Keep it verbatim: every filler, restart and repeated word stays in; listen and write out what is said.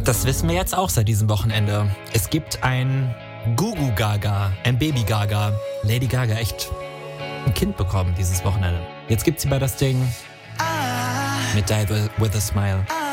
Das wissen wir jetzt auch seit diesem Wochenende. Es gibt ein Gugu Gaga, ein Baby Gaga. Lady Gaga echt ein Kind bekommen dieses Wochenende. Jetzt gibt's sie bei das Ding mit Die With a Smile.